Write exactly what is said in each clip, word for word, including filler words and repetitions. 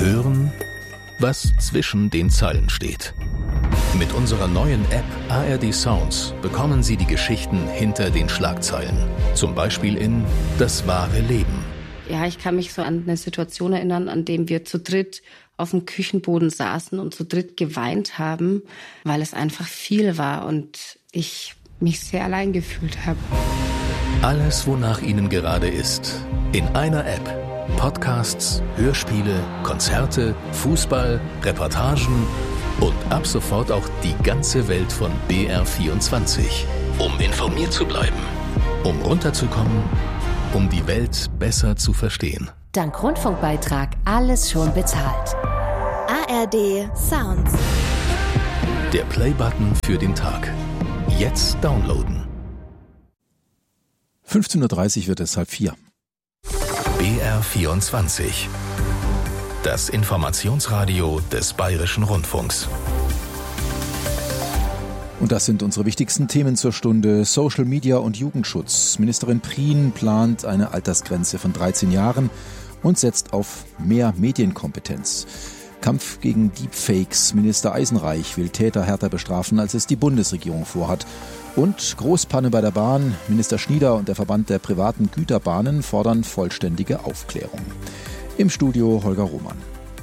Hören, was zwischen den Zeilen steht. Mit unserer neuen App A R D Sounds bekommen Sie die Geschichten hinter den Schlagzeilen. Zum Beispiel in Das wahre Leben. Ja, ich kann mich so an eine Situation erinnern, an dem wir zu dritt auf dem Küchenboden saßen und zu dritt geweint haben, weil es einfach viel war und ich mich sehr allein gefühlt habe. Alles, wonach Ihnen gerade ist, in einer App. Podcasts, Hörspiele, Konzerte, Fußball, Reportagen und ab sofort auch die ganze Welt von B R vierundzwanzig. Um informiert zu bleiben, um runterzukommen, um die Welt besser zu verstehen. Dank Rundfunkbeitrag alles schon bezahlt. A R D Sounds. Der Play-Button für den Tag. Jetzt downloaden. fünfzehn Uhr dreißig wird es halb vier. B R vierundzwanzig. Das Informationsradio des Bayerischen Rundfunks. Und das sind unsere wichtigsten Themen zur Stunde. Social Media und Jugendschutz. Ministerin Prien plant eine Altersgrenze von dreizehn Jahren und setzt auf mehr Medienkompetenz. Kampf gegen Deepfakes. Minister Eisenreich will Täter härter bestrafen, als es die Bundesregierung vorhat. Und Großpanne bei der Bahn. Minister Schnieder und der Verband der privaten Güterbahnen fordern vollständige Aufklärung. Im Studio Holger Roman.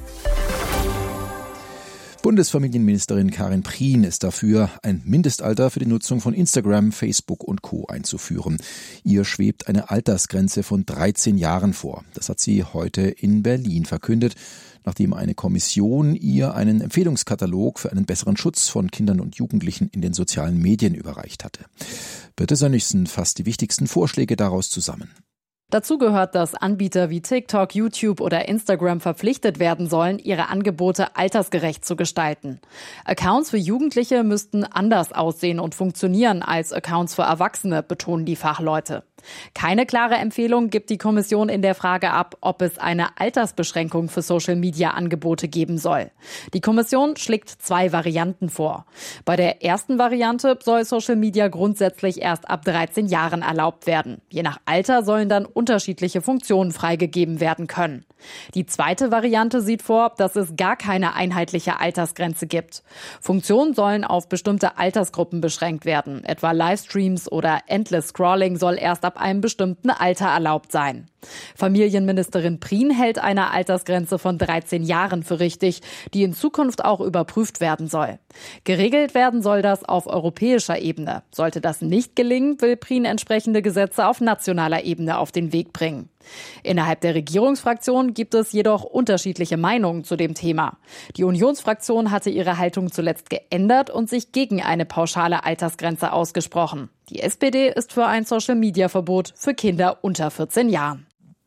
Bundesfamilienministerin Karin Prien ist dafür, ein Mindestalter für die Nutzung von Instagram, Facebook und Co. einzuführen. Ihr schwebt eine Altersgrenze von dreizehn Jahren vor. Das hat sie heute in Berlin verkündet, nachdem eine Kommission ihr einen Empfehlungskatalog für einen besseren Schutz von Kindern und Jugendlichen in den sozialen Medien überreicht hatte. Birte Sönnigsen fasst die wichtigsten Vorschläge daraus zusammen. Dazu gehört, dass Anbieter wie TikTok, YouTube oder Instagram verpflichtet werden sollen, ihre Angebote altersgerecht zu gestalten. Accounts für Jugendliche müssten anders aussehen und funktionieren als Accounts für Erwachsene, betonen die Fachleute. Keine klare Empfehlung gibt die Kommission in der Frage ab, ob es eine Altersbeschränkung für Social-Media-Angebote geben soll. Die Kommission schlägt zwei Varianten vor. Bei der ersten Variante soll Social Media grundsätzlich erst ab dreizehn Jahren erlaubt werden. Je nach Alter sollen dann unterschiedliche Funktionen freigegeben werden können. Die zweite Variante sieht vor, dass es gar keine einheitliche Altersgrenze gibt. Funktionen sollen auf bestimmte Altersgruppen beschränkt werden. Etwa Livestreams oder Endless Scrolling soll erst ab einem bestimmten Alter erlaubt sein. Familienministerin Prien hält eine Altersgrenze von dreizehn Jahren für richtig, die in Zukunft auch überprüft werden soll. Geregelt werden soll das auf europäischer Ebene. Sollte das nicht gelingen, will Prien entsprechende Gesetze auf nationaler Ebene auf den Weg bringen. Innerhalb der Regierungsfraktion gibt es jedoch unterschiedliche Meinungen zu dem Thema. Die Unionsfraktion hatte ihre Haltung zuletzt geändert und sich gegen eine pauschale Altersgrenze ausgesprochen. Die S P D ist für ein Social-Media-Verbot für Kinder unter vierzehn Jahren.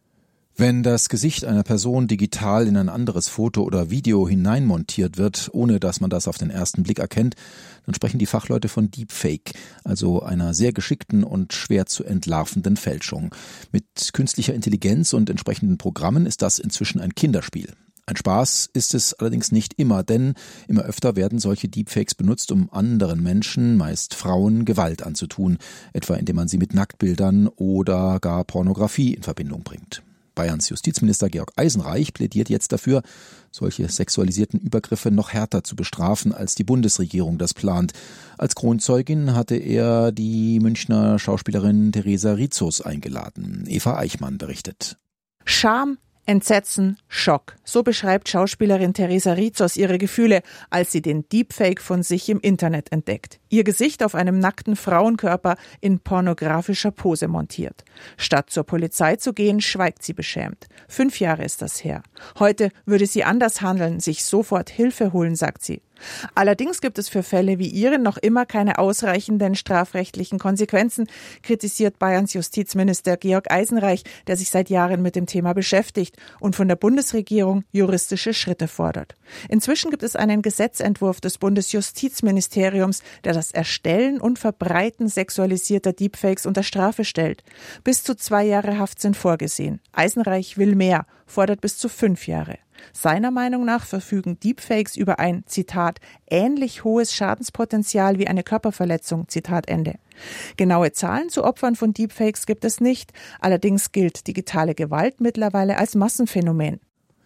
Wenn das Gesicht einer Person digital in ein anderes Foto oder Video hineinmontiert wird, ohne dass man das auf den ersten Blick erkennt, dann sprechen die Fachleute von Deepfake, also einer sehr geschickten und schwer zu entlarvenden Fälschung. Mit künstlicher Intelligenz und entsprechenden Programmen ist das inzwischen ein Kinderspiel. Ein Spaß ist es allerdings nicht immer, denn immer öfter werden solche Deepfakes benutzt, um anderen Menschen, meist Frauen, Gewalt anzutun, etwa indem man sie mit Nacktbildern oder gar Pornografie in Verbindung bringt. Bayerns Justizminister Georg Eisenreich plädiert jetzt dafür, solche sexualisierten Übergriffe noch härter zu bestrafen, als die Bundesregierung das plant. Als Kronzeugin hatte er die Münchner Schauspielerin Theresa Rizos eingeladen. Eva Eichmann berichtet. Scham, Entsetzen, Schock. So beschreibt Schauspielerin Theresa Rizos ihre Gefühle, als sie den Deepfake von sich im Internet entdeckt. Ihr Gesicht auf einem nackten Frauenkörper in pornografischer Pose montiert. Statt zur Polizei zu gehen, schweigt sie beschämt. Fünf Jahre ist das her. Heute würde sie anders handeln, sich sofort Hilfe holen, sagt sie. Allerdings gibt es für Fälle wie ihren noch immer keine ausreichenden strafrechtlichen Konsequenzen, kritisiert Bayerns Justizminister Georg Eisenreich, der sich seit Jahren mit dem Thema beschäftigt und von der Bundesregierung juristische Schritte fordert. Inzwischen gibt es einen Gesetzentwurf des Bundesjustizministeriums, der das Erstellen und Verbreiten sexualisierter Deepfakes unter Strafe stellt. Bis zu zwei Jahre Haft sind vorgesehen. Eisenreich will mehr, fordert bis zu fünf Jahre. Seiner Meinung nach verfügen Deepfakes über ein, Zitat, ähnlich hohes Schadenspotenzial wie eine Körperverletzung, Zitat Ende. Genaue Zahlen zu Opfern von Deepfakes gibt es nicht. Allerdings gilt digitale Gewalt mittlerweile als Massenphänomen.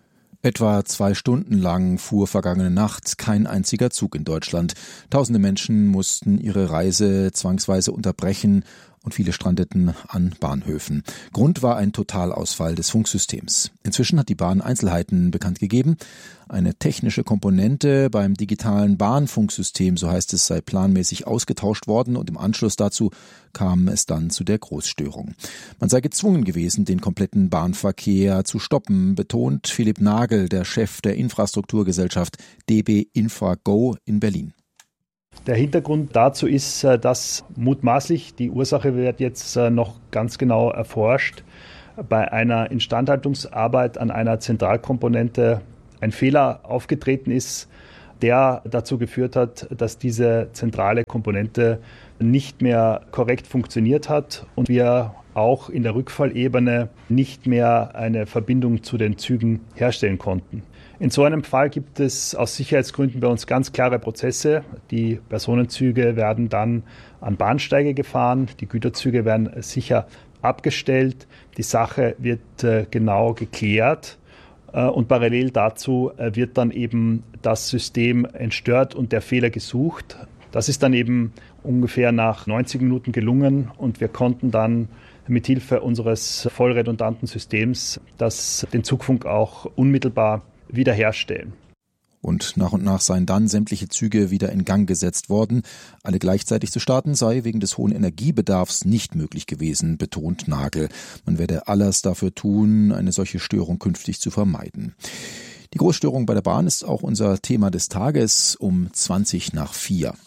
Etwa zwei Stunden lang fuhr vergangene Nacht kein einziger Zug in Deutschland. Tausende Menschen mussten ihre Reise zwangsweise unterbrechen und viele strandeten an Bahnhöfen. Grund war ein Totalausfall des Funksystems. Inzwischen hat die Bahn Einzelheiten bekannt gegeben. Eine technische Komponente beim digitalen Bahnfunksystem, so heißt es, sei planmäßig ausgetauscht worden und im Anschluss dazu kam es dann zu der Großstörung. Man sei gezwungen gewesen, den kompletten Bahnverkehr zu stoppen, betont Philipp Nagel, der Chef der Infrastrukturgesellschaft D B Infrago in Berlin. Der Hintergrund dazu ist, dass mutmaßlich, die Ursache wird jetzt noch ganz genau erforscht, bei einer Instandhaltungsarbeit an einer Zentralkomponente ein Fehler aufgetreten ist, der dazu geführt hat, dass diese zentrale Komponente nicht mehr korrekt funktioniert hat und wir auch in der Rückfallebene nicht mehr eine Verbindung zu den Zügen herstellen konnten. In so einem Fall gibt es aus Sicherheitsgründen bei uns ganz klare Prozesse. Die Personenzüge werden dann an Bahnsteige gefahren, die Güterzüge werden sicher abgestellt, die Sache wird äh, genau geklärt äh, und parallel dazu äh, wird dann eben das System entstört und der Fehler gesucht. Das ist dann eben ungefähr nach neunzig Minuten gelungen und wir konnten dann mithilfe unseres vollredundanten Systems das, den Zugfunk auch unmittelbar wiederherstellen. Und nach und nach seien dann sämtliche Züge wieder in Gang gesetzt worden. Alle gleichzeitig zu starten sei wegen des hohen Energiebedarfs nicht möglich gewesen, betont Nagel. Man werde alles dafür tun, eine solche Störung künftig zu vermeiden. Die Großstörung bei der Bahn ist auch unser Thema des Tages um zwanzig nach vier.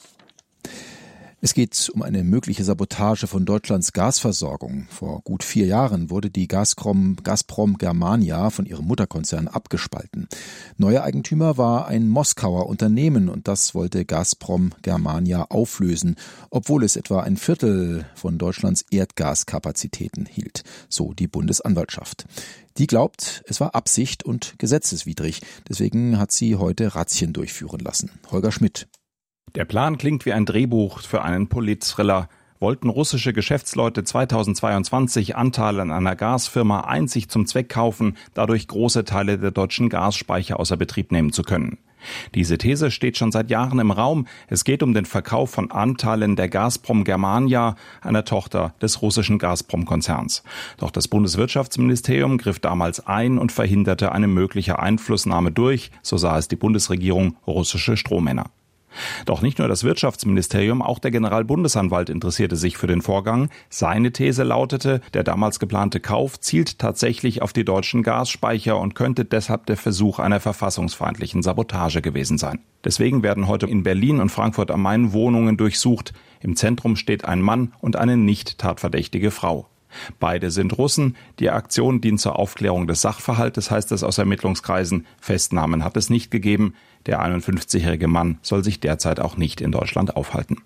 Es geht um eine mögliche Sabotage von Deutschlands Gasversorgung. Vor gut vier Jahren wurde die Gazprom, Gazprom Germania von ihrem Mutterkonzern abgespalten. Neuer Eigentümer war ein Moskauer Unternehmen und das wollte Gazprom Germania auflösen, obwohl es etwa ein Viertel von Deutschlands Erdgaskapazitäten hielt, so die Bundesanwaltschaft. Die glaubt, es war Absicht und gesetzeswidrig. Deswegen hat sie heute Razzien durchführen lassen. Holger Schmidt. Der Plan klingt wie ein Drehbuch für einen Polit-Thriller. Wollten russische Geschäftsleute zweitausendzweiundzwanzig Anteile an einer Gasfirma einzig zum Zweck kaufen, dadurch große Teile der deutschen Gasspeicher außer Betrieb nehmen zu können. Diese These steht schon seit Jahren im Raum. Es geht um den Verkauf von Anteilen der Gazprom Germania, einer Tochter des russischen Gazprom-Konzerns. Doch das Bundeswirtschaftsministerium griff damals ein und verhinderte eine mögliche Einflussnahme durch, so sah es die Bundesregierung, russische Strohmänner. Doch nicht nur das Wirtschaftsministerium, auch der Generalbundesanwalt interessierte sich für den Vorgang. Seine These lautete, der damals geplante Kauf zielt tatsächlich auf die deutschen Gasspeicher und könnte deshalb der Versuch einer verfassungsfeindlichen Sabotage gewesen sein. Deswegen werden heute in Berlin und Frankfurt am Main Wohnungen durchsucht. Im Zentrum steht ein Mann und eine nicht tatverdächtige Frau. Beide sind Russen. Die Aktion dient zur Aufklärung des Sachverhaltes, heißt es aus Ermittlungskreisen. Festnahmen hat es nicht gegeben. Der einundfünfzigjährige Mann soll sich derzeit auch nicht in Deutschland aufhalten.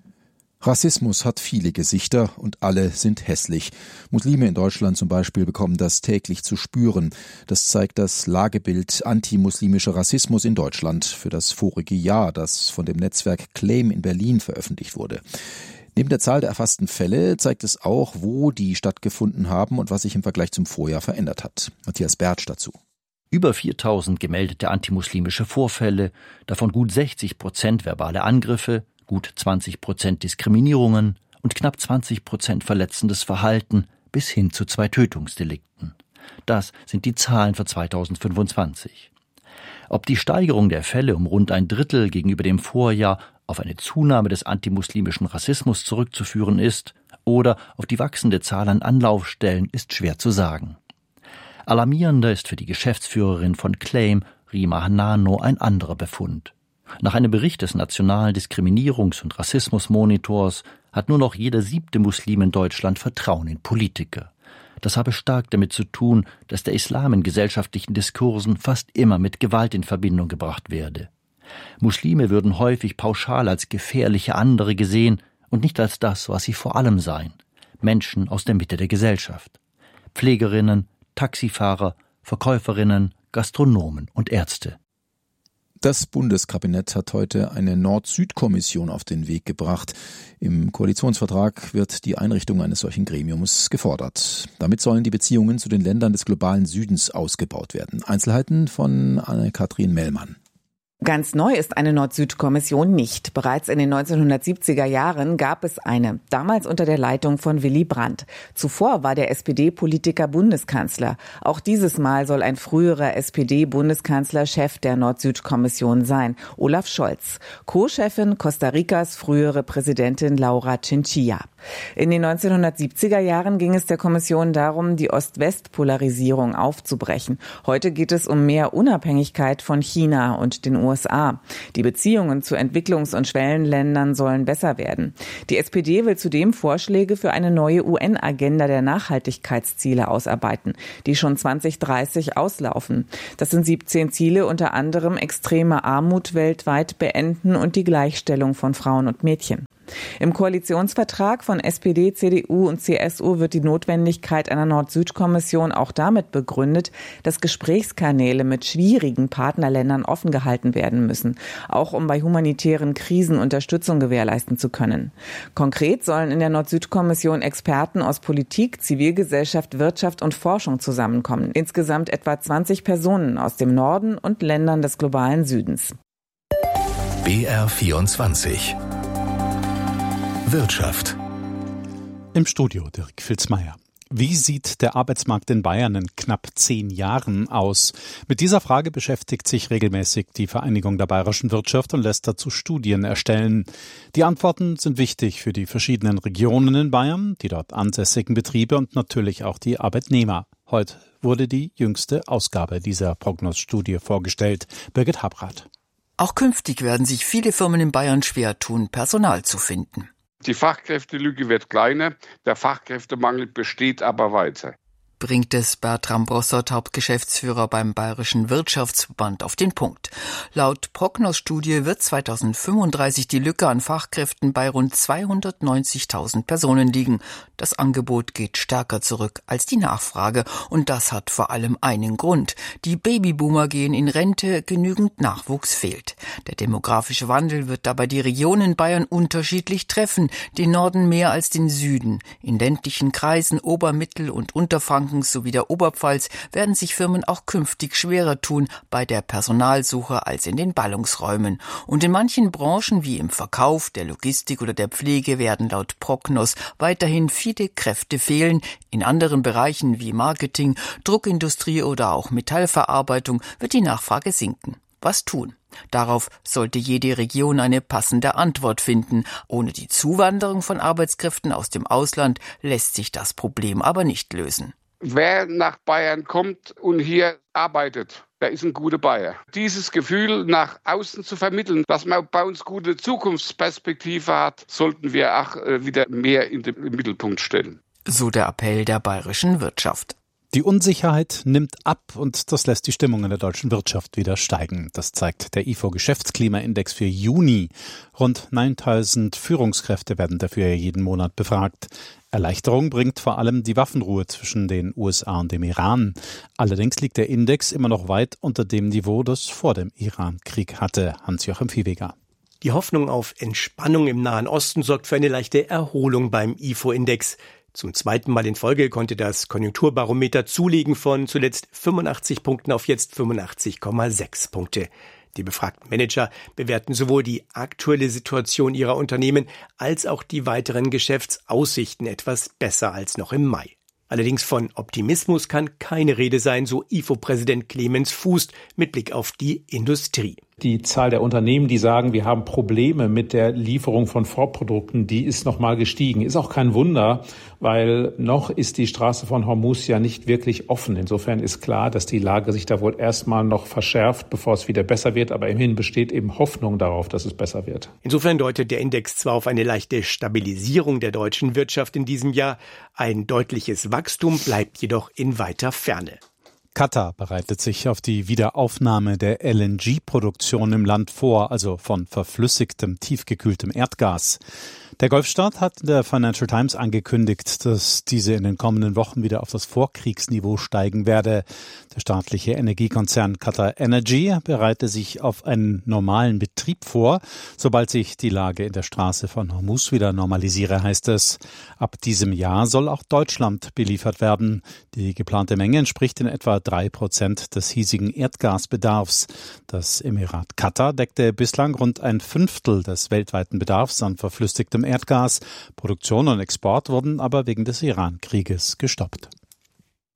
Rassismus hat viele Gesichter und alle sind hässlich. Muslime in Deutschland zum Beispiel bekommen das täglich zu spüren. Das zeigt das Lagebild antimuslimischer Rassismus in Deutschland für das vorige Jahr, das von dem Netzwerk Claim in Berlin veröffentlicht wurde. Neben der Zahl der erfassten Fälle zeigt es auch, wo die stattgefunden haben und was sich im Vergleich zum Vorjahr verändert hat. Matthias Bertsch dazu. Über viertausend gemeldete antimuslimische Vorfälle, davon gut sechzig Prozent verbale Angriffe, gut zwanzig Prozent Diskriminierungen und knapp zwanzig Prozent verletzendes Verhalten bis hin zu zwei Tötungsdelikten. Das sind die Zahlen für zweitausendfünfundzwanzig. Ob die Steigerung der Fälle um rund ein Drittel gegenüber dem Vorjahr auf eine Zunahme des antimuslimischen Rassismus zurückzuführen ist oder auf die wachsende Zahl an Anlaufstellen, ist schwer zu sagen. Alarmierender ist für die Geschäftsführerin von Claim, Rima Hanano, ein anderer Befund. Nach einem Bericht des Nationalen Diskriminierungs- und Rassismusmonitors hat nur noch jeder siebte Muslim in Deutschland Vertrauen in Politiker. Das habe stark damit zu tun, dass der Islam in gesellschaftlichen Diskursen fast immer mit Gewalt in Verbindung gebracht werde. Muslime würden häufig pauschal als gefährliche andere gesehen und nicht als das, was sie vor allem seien: Menschen aus der Mitte der Gesellschaft. Pflegerinnen, Taxifahrer, Verkäuferinnen, Gastronomen und Ärzte. Das Bundeskabinett hat heute eine Nord-Süd-Kommission auf den Weg gebracht. Im Koalitionsvertrag wird die Einrichtung eines solchen Gremiums gefordert. Damit sollen die Beziehungen zu den Ländern des globalen Südens ausgebaut werden. Einzelheiten von Anne-Kathrin Mellmann. Ganz neu ist eine Nord-Süd-Kommission nicht. Bereits in den neunzehnhundertsiebziger Jahren gab es eine, damals unter der Leitung von Willy Brandt. Zuvor war der S P D-Politiker Bundeskanzler. Auch dieses Mal soll ein früherer S P D-Bundeskanzler Chef der Nord-Süd-Kommission sein, Olaf Scholz. Co-Chefin Costa Ricas frühere Präsidentin Laura Chinchilla. In den neunzehnhundertsiebziger Jahren ging es der Kommission darum, die Ost-West-Polarisierung aufzubrechen. Heute geht es um mehr Unabhängigkeit von China und den U S A. Die Beziehungen zu Entwicklungs- und Schwellenländern sollen besser werden. Die S P D will zudem Vorschläge für eine neue U N-Agenda der Nachhaltigkeitsziele ausarbeiten, die schon zwanzig dreißig auslaufen. Das sind siebzehn Ziele, unter anderem extreme Armut weltweit beenden und die Gleichstellung von Frauen und Mädchen. Im Koalitionsvertrag von S P D, C D U und C S U wird die Notwendigkeit einer Nord-Süd-Kommission auch damit begründet, dass Gesprächskanäle mit schwierigen Partnerländern offen gehalten werden müssen, auch um bei humanitären Krisen Unterstützung gewährleisten zu können. Konkret sollen in der Nord-Süd-Kommission Experten aus Politik, Zivilgesellschaft, Wirtschaft und Forschung zusammenkommen. Insgesamt etwa zwanzig Personen aus dem Norden und Ländern des globalen Südens. B R vierundzwanzig Wirtschaft. Im Studio Dirk Filzmeier. Wie sieht der Arbeitsmarkt in Bayern in knapp zehn Jahren aus? Mit dieser Frage beschäftigt sich regelmäßig die Vereinigung der bayerischen Wirtschaft und lässt dazu Studien erstellen. Die Antworten sind wichtig für die verschiedenen Regionen in Bayern, die dort ansässigen Betriebe und natürlich auch die Arbeitnehmer. Heute wurde die jüngste Ausgabe dieser Prognosstudie vorgestellt. Birgit Habrath. Auch künftig werden sich viele Firmen in Bayern schwer tun, Personal zu finden. Die Fachkräftelücke wird kleiner, der Fachkräftemangel besteht aber weiter. Bringt es Bertram Brossard, Hauptgeschäftsführer beim Bayerischen Wirtschaftsverband, auf den Punkt. Laut Prognosstudie wird zweitausendfünfunddreißig die Lücke an Fachkräften bei rund zweihundertneunzigtausend Personen liegen. Das Angebot geht stärker zurück als die Nachfrage. Und das hat vor allem einen Grund. Die Babyboomer gehen in Rente, genügend Nachwuchs fehlt. Der demografische Wandel wird dabei die Regionen Bayern unterschiedlich treffen. Den Norden mehr als den Süden. In ländlichen Kreisen, Ober-, Mittel- und Unterfranken sowie der Oberpfalz werden sich Firmen auch künftig schwerer tun bei der Personalsuche als in den Ballungsräumen. Und in manchen Branchen wie im Verkauf, der Logistik oder der Pflege werden laut Prognos weiterhin viele Kräfte fehlen. In anderen Bereichen wie Marketing, Druckindustrie oder auch Metallverarbeitung wird die Nachfrage sinken. Was tun? Darauf sollte jede Region eine passende Antwort finden. Ohne die Zuwanderung von Arbeitskräften aus dem Ausland lässt sich das Problem aber nicht lösen. Wer nach Bayern kommt und hier arbeitet, der ist ein guter Bayer. Dieses Gefühl nach außen zu vermitteln, dass man bei uns gute Zukunftsperspektive hat, sollten wir auch wieder mehr in den Mittelpunkt stellen. So der Appell der bayerischen Wirtschaft. Die Unsicherheit nimmt ab und das lässt die Stimmung in der deutschen Wirtschaft wieder steigen. Das zeigt der I F O-Geschäftsklimaindex für Juni. Rund neuntausend Führungskräfte werden dafür jeden Monat befragt. Erleichterung bringt vor allem die Waffenruhe zwischen den U S A und dem Iran. Allerdings liegt der Index immer noch weit unter dem Niveau, das vor dem Iran-Krieg hatte. Hans-Joachim Viehweger. Die Hoffnung auf Entspannung im Nahen Osten sorgt für eine leichte Erholung beim I F O-Index. Zum zweiten Mal in Folge konnte das Konjunkturbarometer zulegen von zuletzt fünfundachtzig Punkten auf jetzt fünfundachtzig Komma sechs Punkte. Die befragten Manager bewerten sowohl die aktuelle Situation ihrer Unternehmen als auch die weiteren Geschäftsaussichten etwas besser als noch im Mai. Allerdings von Optimismus kann keine Rede sein, so I F O-Präsident Clemens Fuß mit Blick auf die Industrie. Die Zahl der Unternehmen, die sagen, wir haben Probleme mit der Lieferung von Vorprodukten, die ist nochmal gestiegen. Ist auch kein Wunder, weil noch ist die Straße von Hormuz ja nicht wirklich offen. Insofern ist klar, dass die Lage sich da wohl erstmal noch verschärft, bevor es wieder besser wird. Aber immerhin besteht eben Hoffnung darauf, dass es besser wird. Insofern deutet der Index zwar auf eine leichte Stabilisierung der deutschen Wirtschaft in diesem Jahr, ein deutliches Wachstum bleibt jedoch in weiter Ferne. Katar bereitet sich auf die Wiederaufnahme der L N G-Produktion im Land vor, also von verflüssigtem, tiefgekühltem Erdgas. Der Golfstaat hat in der Financial Times angekündigt, dass diese in den kommenden Wochen wieder auf das Vorkriegsniveau steigen werde. Der staatliche Energiekonzern Qatar Energy bereite sich auf einen normalen Betrieb vor, sobald sich die Lage in der Straße von Hormuz wieder normalisiere, heißt es. Ab diesem Jahr soll auch Deutschland beliefert werden. Die geplante Menge entspricht in etwa drei Prozent des hiesigen Erdgasbedarfs. Das Emirat Katar deckte bislang rund ein Fünftel des weltweiten Bedarfs an verflüssigtem Erdgas. Produktion und Export wurden aber wegen des Iran-Krieges gestoppt.